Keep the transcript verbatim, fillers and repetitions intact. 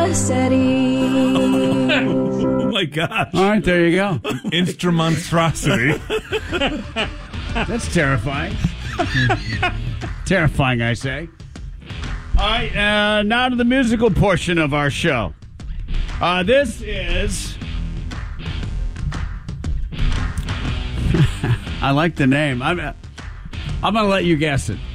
monstrosity. Oh, my gosh. All right, there you go. Instrumonstrosity. That's terrifying. Terrifying, I say. All right, uh, now to the musical portion of our show. Uh, this is... I like the name. I'm, I'm going to let you guess it.